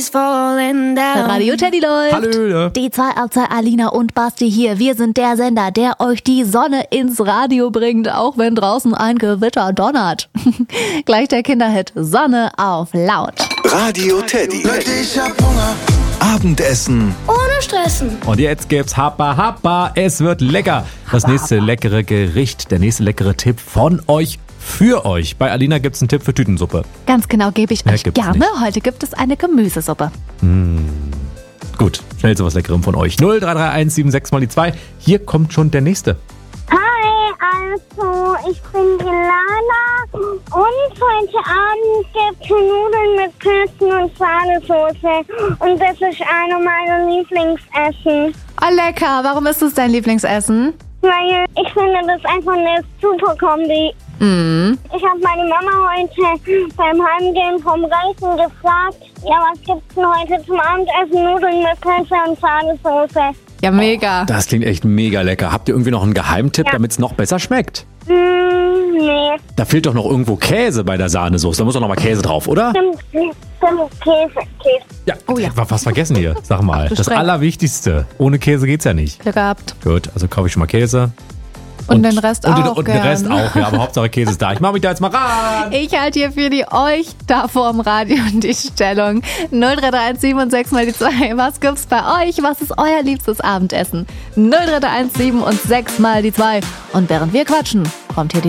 Radio Teddy läuft. Hallöle. Die 2 auf 2 Alina und Basti hier. Wir sind der Sender, der euch die Sonne ins Radio bringt, auch wenn draußen ein Gewitter donnert. Gleich der Kinderhit Sonne auf laut. Radio Teddy. Ich hab Hunger. Abendessen. Ohne Stressen. Und jetzt gibt's Happa Happa. Es wird lecker. Das nächste leckere Gericht, der nächste leckere Tipp von euch für euch. Bei Alina gibt's einen Tipp für Tütensuppe. Ganz genau, gebe ich euch gibt's gerne. nicht. Heute gibt es eine Gemüsesuppe. Gut, schnell so was Leckerem von euch. 0331 76 mal die 2. Hier kommt schon der nächste. Hi, also ich bin die Lala und heute Abend gibt es Nudeln mit Pilzen und Sahnesoße und das ist eine meiner Lieblingsessen. Oh, lecker. Warum ist es dein Lieblingsessen? Weil ich finde das einfach eine super Kombi. Ich habe meine Mama heute beim Heimgehen vom Reisen gefragt, ja, was gibt's denn heute zum Abendessen? Nudeln mit Pilze und Sahnesoße. Ja, mega. Das klingt echt mega lecker. Habt ihr irgendwie noch einen Geheimtipp, damit's noch besser schmeckt? Nee. Da fehlt doch noch irgendwo Käse bei der Sahnesoße. Da muss doch noch mal Käse drauf, oder? Stimmt, Käse. Ja, Oh ja. Ich hab was vergessen hier. Sag mal. du Das streng. Allerwichtigste. Ohne Käse geht's ja nicht. Glück gehabt. Gut, also kaufe ich schon mal Käse. Und den Rest auch Und den gern. Rest auch, ja. Aber Hauptsache Käse ist da. Ich mach mich da jetzt mal ran. Ich halte hier für die euch da vorm Radio die Stellung. 0331 und 6 mal die 2. Was gibt's bei euch? Was ist euer liebstes Abendessen? 0331 und 6 mal die 2. Und während wir quatschen, kommt hier die